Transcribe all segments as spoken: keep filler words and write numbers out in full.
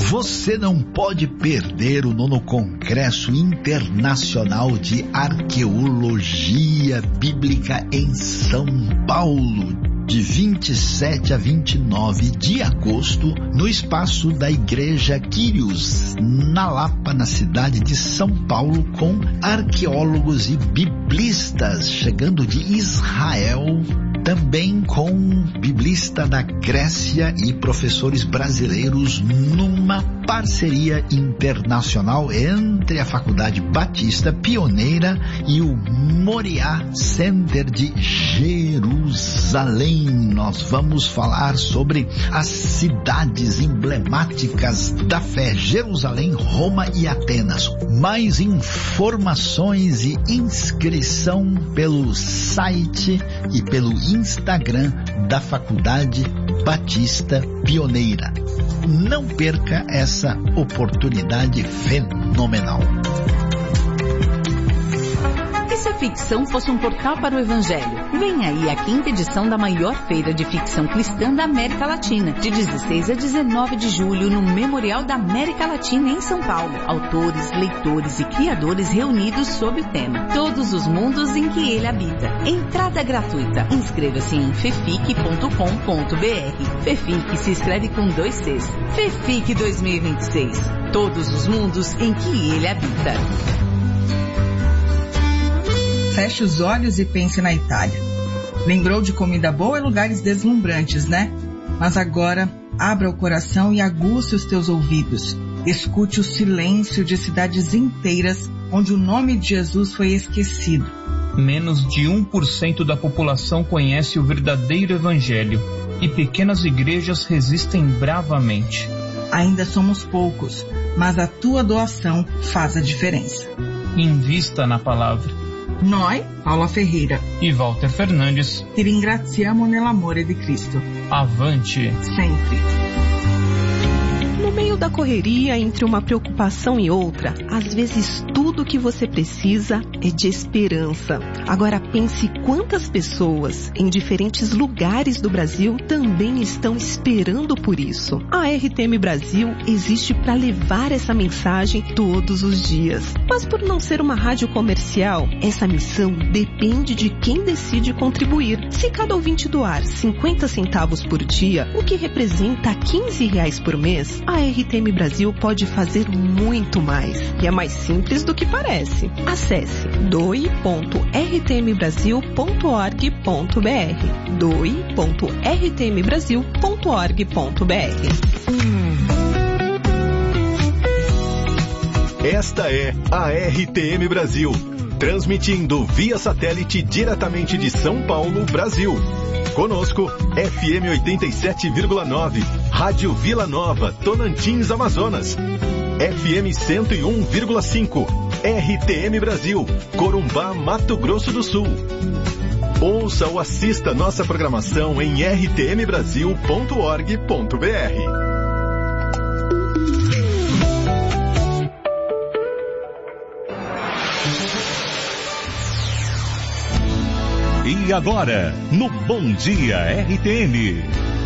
Você não pode perder o nono Congresso Internacional de Arqueologia Bíblica em São Paulo, de vinte e sete a vinte e nove de agosto, no espaço da Igreja Quírios, na Lapa, na cidade de São Paulo, com arqueólogos e biblistas chegando de Israel, também com biblista da Grécia e professores brasileiros, numa parceria internacional entre a Faculdade Batista Pioneira e o Moriá Center de Jerusalém. Nós vamos falar sobre as cidades emblemáticas da fé: Jerusalém, Roma e Atenas. Mais informações e inscrição pelo site e pelo Instagram da Faculdade Batista Pioneira. Não perca essa oportunidade fenomenal. E se a ficção fosse um portal para o Evangelho? Vem aí a quinta edição da maior feira de ficção cristã da América Latina, de dezesseis a dezenove de julho, no Memorial da América Latina, em São Paulo. Autores, leitores e criadores reunidos sob o tema Todos os Mundos em que Ele Habita. Entrada gratuita. Inscreva-se em fefic ponto com ponto br. Fefic se escreve com dois Cs. Fefic dois mil e vinte e seis. Todos os mundos em que Ele habita. Feche os olhos e pense na Itália. Lembrou de comida boa e lugares deslumbrantes, né? Mas agora, abra o coração e aguce os teus ouvidos. Escute o silêncio de cidades inteiras onde o nome de Jesus foi esquecido. Menos de um por cento da população conhece o verdadeiro evangelho e pequenas igrejas resistem bravamente. Ainda somos poucos, mas a tua doação faz a diferença. Invista na palavra. Noi, Paula Ferreira e Walter Fernandes, ti ringraziamo nell'amore di Cristo. Avante! Sempre! No meio da correria, entre uma preocupação e outra, às vezes tudo que você precisa é de esperança. Agora pense quantas pessoas em diferentes lugares do Brasil também estão esperando por isso. A R T M Brasil existe para levar essa mensagem todos os dias. Mas por não ser uma rádio comercial, essa missão depende de quem decide contribuir. Se cada ouvinte doar cinquenta centavos por dia, o que representa quinze reais por mês, a R T M Brasil pode fazer muito mais. E é mais simples do que parece. Acesse doe ponto r t m brasil ponto org ponto b r doe ponto r t m brasil ponto org ponto b r. Esta é a R T M Brasil, transmitindo via satélite diretamente de São Paulo, Brasil. Conosco, F M oitenta e sete vírgula nove, Rádio Vila Nova, Tonantins, Amazonas. F M cento e um vírgula cinco, R T M Brasil, Corumbá, Mato Grosso do Sul. Ouça ou assista nossa programação em r t m brasil ponto org ponto b r. E agora, no Bom Dia R T M.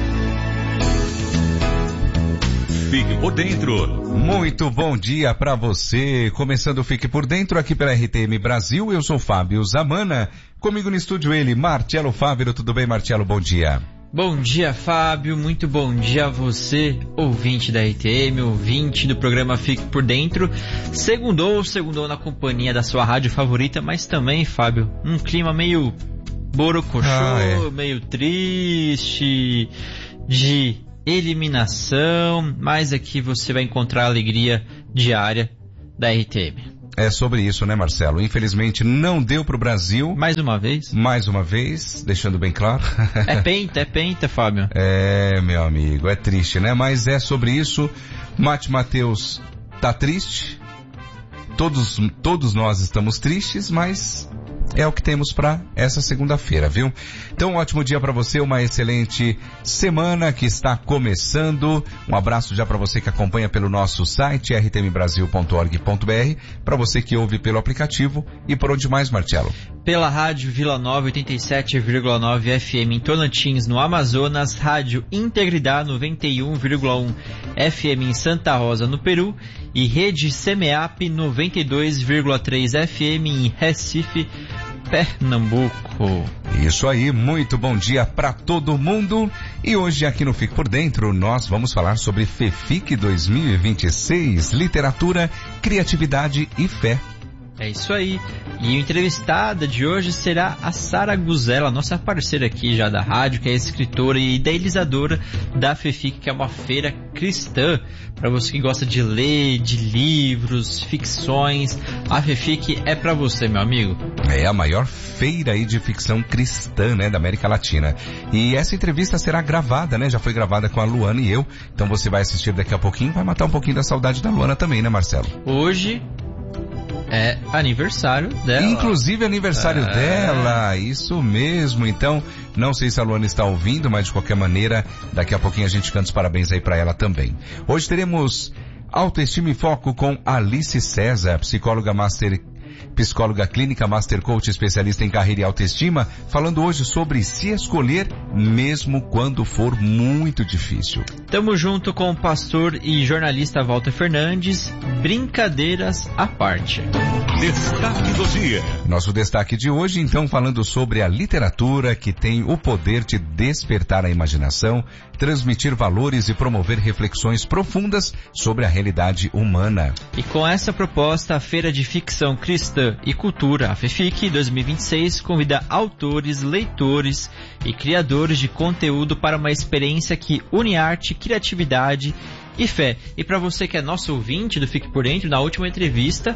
Fique por dentro. Muito bom dia para você. Começando o Fique por Dentro aqui pela R T M Brasil. Eu sou Fábio Zamana. Comigo no estúdio ele, Marcelo Fávero. Tudo bem, Marcelo? Bom dia. Bom dia, Fábio. Muito bom dia a você, ouvinte da R T M, ouvinte do programa Fique por Dentro. Segundou, segundou na companhia da sua rádio favorita, mas também, Fábio, um clima meio borocochô, ah, é. meio triste, de eliminação, mas aqui você vai encontrar a alegria diária da R T M. É sobre isso, né, Marcelo? Infelizmente não deu pro Brasil. Mais uma vez? Mais uma vez, deixando bem claro. É penta, é penta, Fábio. É, meu amigo, é triste, né? Mas é sobre isso. Mate Mateus tá triste. Todos, todos nós estamos tristes, mas é o que temos para essa segunda-feira, viu? Então, um ótimo dia para você, uma excelente semana que está começando. Um abraço já para você que acompanha pelo nosso site r t m brasil ponto org ponto b r, para você que ouve pelo aplicativo e por onde mais, Marcelo? Pela Rádio Vila Nova oitenta e sete vírgula nove F M em Tocantins, no Amazonas, Rádio Integridade noventa e um vírgula um F M em Santa Rosa, no Peru, e Rede Semeap noventa e dois vírgula três F M em Recife, Pernambuco. Isso aí, muito bom dia para todo mundo. E hoje aqui no Fique por Dentro nós vamos falar sobre FEFIC dois mil e vinte e seis, literatura, criatividade e fé. É isso aí. E a entrevistada de hoje será a Sara Guzella, nossa parceira aqui já da rádio, que é escritora e idealizadora da FEFIC, que é uma feira cristã. Para você que gosta de ler, de livros, ficções, a FEFIC é para você, meu amigo. É a maior feira aí de ficção cristã, né, da América Latina. E essa entrevista será gravada, né, já foi gravada com a Luana e eu. Então você vai assistir daqui a pouquinho, vai matar um pouquinho da saudade da Luana também, né, Marcelo? Hoje é aniversário dela. Inclusive aniversário é. dela, isso mesmo. Então, não sei se a Luana está ouvindo, mas de qualquer maneira, daqui a pouquinho a gente canta os parabéns aí para ela também. Hoje teremos Autoestima e Foco com Alice César, psicóloga master psicóloga clínica, master coach, especialista em carreira e autoestima, falando hoje sobre se escolher mesmo quando for muito difícil. Tamo junto com o pastor e jornalista Walter Fernandes, brincadeiras à parte. Destaque do dia. Nosso destaque de hoje, então, falando sobre a literatura que tem o poder de despertar a imaginação, transmitir valores e promover reflexões profundas sobre a realidade humana. E com essa proposta, a Feira de Ficção Cristã e Cultura, a FEFIC dois mil e vinte e seis, convida autores, leitores e criadores de conteúdo para uma experiência que une arte, criatividade e fé. E para você que é nosso ouvinte do Fique por Dentro, na última entrevista,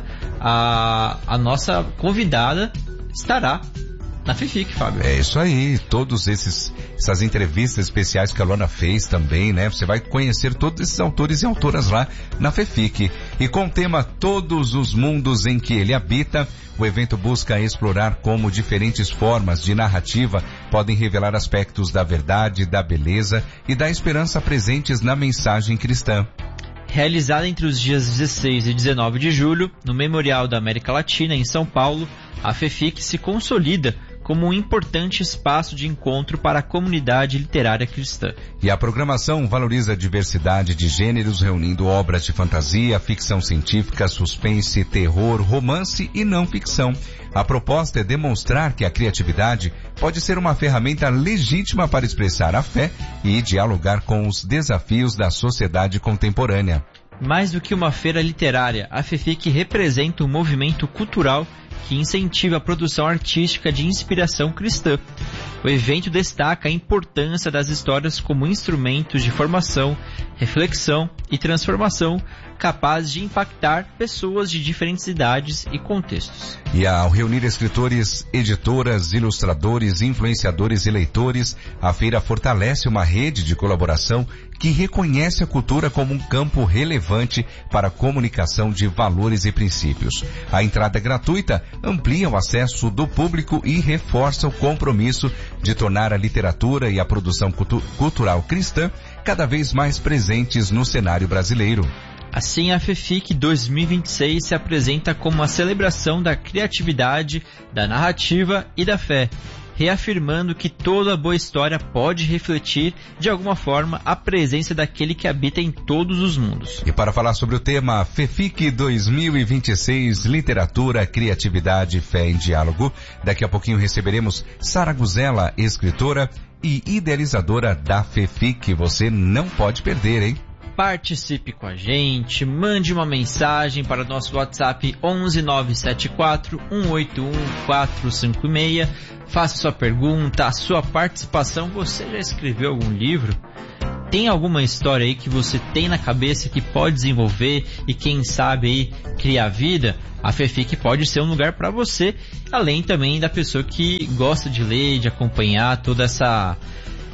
a, a nossa convidada estará na FEFIC, Fábio. É isso aí, todos esses essas entrevistas especiais que a Luana fez também, né? Você vai conhecer todos esses autores e autoras lá na FEFIC. E com o tema Todos os Mundos em que ele habita, o evento busca explorar como diferentes formas de narrativa podem revelar aspectos da verdade, da beleza e da esperança presentes na mensagem cristã. Realizada entre os dias dezesseis e dezenove de julho, no Memorial da América Latina, em São Paulo, a FEFIC se consolida como um importante espaço de encontro para a comunidade literária cristã. E a programação valoriza a diversidade de gêneros, reunindo obras de fantasia, ficção científica, suspense, terror, romance e não ficção. A proposta é demonstrar que a criatividade pode ser uma ferramenta legítima para expressar a fé e dialogar com os desafios da sociedade contemporânea. Mais do que uma feira literária, a FEFIC representa um movimento cultural que incentiva a produção artística de inspiração cristã. O evento destaca a importância das histórias como instrumentos de formação, reflexão e transformação, capazes de impactar pessoas de diferentes idades e contextos. E ao reunir escritores, editoras, ilustradores, influenciadores e leitores, a feira fortalece uma rede de colaboração que reconhece a cultura como um campo relevante para a comunicação de valores e princípios. A entrada gratuita amplia o acesso do público e reforça o compromisso de tornar a literatura e a produção cultu- cultural cristã cada vez mais presentes no cenário brasileiro. Assim, a FEFIC dois mil e vinte e seis se apresenta como uma celebração da criatividade, da narrativa e da fé, reafirmando que toda boa história pode refletir, de alguma forma, a presença daquele que habita em todos os mundos. E para falar sobre o tema FEFIC dois mil e vinte e seis, Literatura, Criatividade, Fé em Diálogo, daqui a pouquinho receberemos Sara Guzella, escritora e idealizadora da FEFIC. Você não pode perder, hein? Participe com a gente, mande uma mensagem para o nosso WhatsApp onze nove sete quatro um oito um quatro cinco seis. Faça sua pergunta, a sua participação. Você já escreveu algum livro? Tem alguma história aí que você tem na cabeça que pode desenvolver e quem sabe aí criar vida? A FEFIC pode ser um lugar para você, além também da pessoa que gosta de ler, de acompanhar toda essa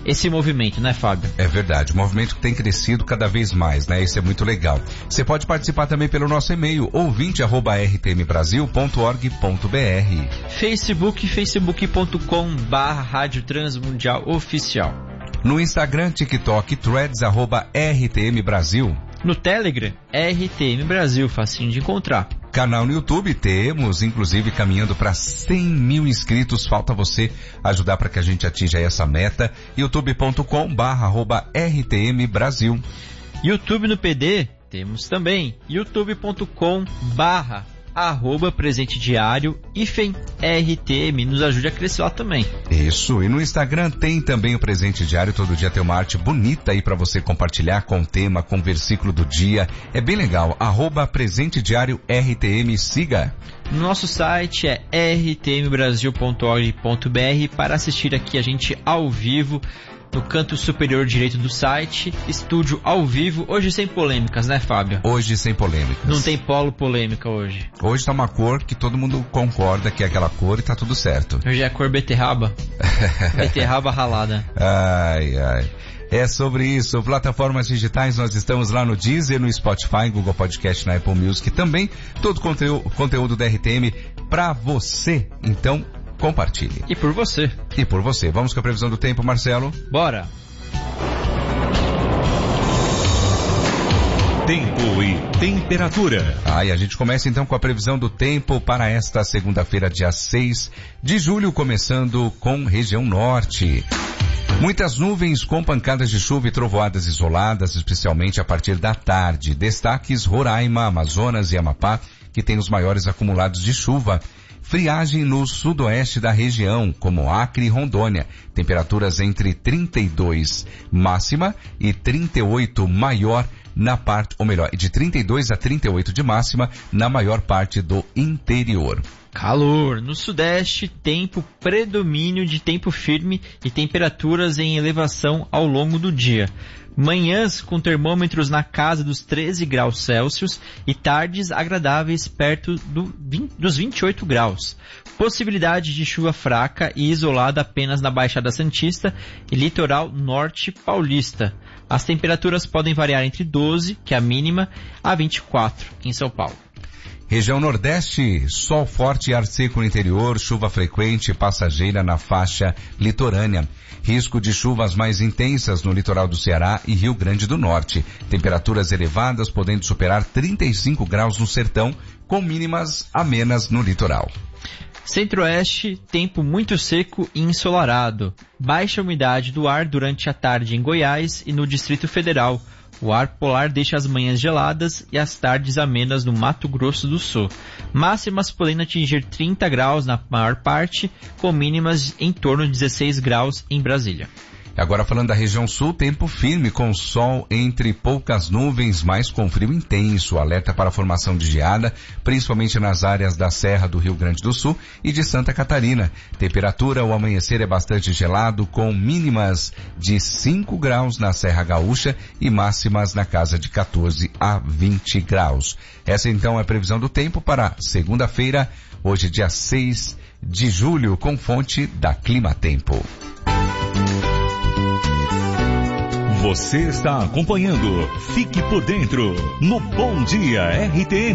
esse movimento, né, Fábio? É verdade, o movimento tem crescido cada vez mais, né? Isso é muito legal. Você pode participar também pelo nosso e-mail, ouvinte arroba r t m brasil ponto org ponto b r. Facebook, facebook ponto com barra Rádio Transmundial Oficial. No Instagram, TikTok, Threads, arroba R T M Brasil. No Telegram, R T M Brasil, facinho de encontrar. Canal no YouTube, temos, inclusive, caminhando para cem mil inscritos. Falta você ajudar para que a gente atinja essa meta. youtube ponto com barra arroba R T M Brasil. YouTube no P D, temos também. youtube ponto com barra arroba presente diário hífen R T M, nos ajude a crescer lá também. Isso, e no Instagram tem também o presente diário, todo dia tem uma arte bonita aí para você compartilhar com o tema, com o versículo do dia, é bem legal, arroba presente diário R T M, siga. Nosso site é r t m brasil ponto org ponto b r para assistir aqui a gente ao vivo. No canto superior direito do site, estúdio ao vivo, hoje sem polêmicas, né, Fábio? Hoje sem polêmicas. Não tem polo polêmica hoje. Hoje tá uma cor que todo mundo concorda que é aquela cor e tá tudo certo. Hoje é a cor beterraba. Beterraba ralada. Ai, ai. É sobre isso, plataformas digitais, nós estamos lá no Deezer, no Spotify, Google Podcast, na Apple Music também, todo o conteúdo, conteúdo da R T M pra você, então compartilhe. E por você. E por você. Vamos com a previsão do tempo, Marcelo? Bora! Tempo e temperatura. Ah, e a gente começa então com a previsão do tempo para esta segunda-feira, dia seis de julho, começando com região norte. Muitas nuvens com pancadas de chuva e trovoadas isoladas, especialmente a partir da tarde. Destaques Roraima, Amazonas e Amapá, que tem os maiores acumulados de chuva. Friagem no sudoeste da região, como Acre e Rondônia. Temperaturas entre trinta e dois máxima e trinta e oito maior na parte, ou melhor, de trinta e dois a trinta e oito de máxima na maior parte do interior. Calor. No sudeste, tempo predomínio de tempo firme e temperaturas em elevação ao longo do dia. Manhãs com termômetros na casa dos treze graus Celsius e tardes agradáveis perto do vinte, dos vinte e oito graus. Possibilidade de chuva fraca e isolada apenas na Baixada Santista e litoral norte paulista. As temperaturas podem variar entre doze, que é a mínima, a vinte e quatro em São Paulo. Região Nordeste, sol forte e ar seco no interior, chuva frequente e passageira na faixa litorânea. Risco de chuvas mais intensas no litoral do Ceará e Rio Grande do Norte. Temperaturas elevadas podendo superar trinta e cinco graus no sertão, com mínimas amenas no litoral. Centro-Oeste, tempo muito seco e ensolarado. Baixa umidade do ar durante a tarde em Goiás e no Distrito Federal. O ar polar deixa as manhãs geladas e as tardes amenas no Mato Grosso do Sul. Máximas podendo atingir trinta graus na maior parte, com mínimas em torno de dezesseis graus em Brasília. Agora falando da região sul, tempo firme com sol entre poucas nuvens, mas com frio intenso. Alerta para a formação de geada, principalmente nas áreas da Serra do Rio Grande do Sul e de Santa Catarina. Temperatura ao amanhecer é bastante gelado, com mínimas de cinco graus na Serra Gaúcha e máximas na casa de quatorze a vinte graus. Essa então é a previsão do tempo para segunda-feira, hoje dia seis de julho, com fonte da Clima Tempo. Você está acompanhando Fique por Dentro no Bom Dia R T M.